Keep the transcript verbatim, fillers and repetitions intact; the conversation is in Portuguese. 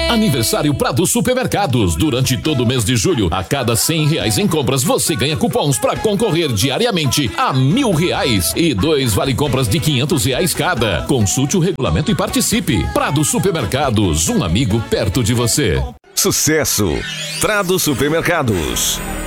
Aniversário Prado Supermercados. Durante todo o mês de julho, a cada cem reais em compras, você ganha cupons para concorrer diariamente a mil reais e dois vale compras de quinhentos reais cada. Consulte o regulamento e participe. Prado Supermercados, um amigo perto de você. Sucesso! Prado Supermercados.